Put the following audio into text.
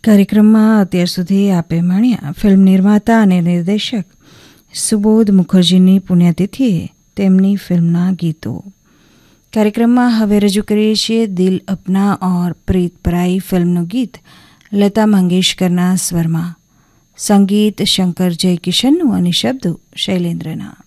કાર્યક્રમમાં અત્યાર સુધી આપે માણ્યા ફિલ્મ નિર્માતા અને નિર્દેશક સુબોધ મુખર્જીની પુણ્યતિથિએ તેમની ફિલ્મના ગીતો. કાર્યક્રમમાં હવે રજૂ કરીએ છીએ દિલ અપના ઓર પ્રીત પરાઈ ફિલ્મનું ગીત લતા મંગેશકરના સ્વરમાં, સંગીત શંકર જયકિશનનું અને શબ્દો શૈલેન્દ્રના.